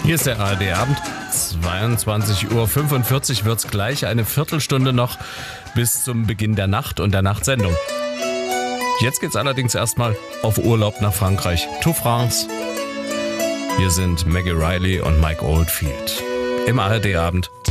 Hier ist der ARD-Abend. 22:45 Uhr wird's gleich. Eine Viertelstunde noch bis zum Beginn der Nacht und der Nachtsendung. Jetzt geht's allerdings erstmal auf Urlaub nach Frankreich. To France. Hier sind Maggie Riley und Mike Oldfield. Im ARD-Abend.